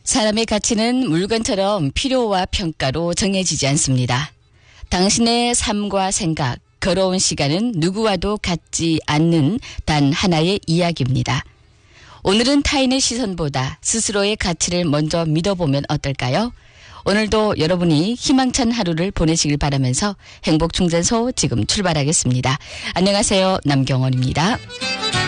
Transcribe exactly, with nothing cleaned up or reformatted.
사람의 가치는 물건처럼 필요와 평가로 정해지지 않습니다. 당신의 삶과 생각, 걸어온 시간은 누구와도 같지 않는 단 하나의 이야기입니다. 오늘은 타인의 시선보다 스스로의 가치를 먼저 믿어보면 어떨까요? 오늘도 여러분이 희망찬 하루를 보내시길 바라면서 행복충전소 지금 출발하겠습니다. 안녕하세요. 남경원입니다.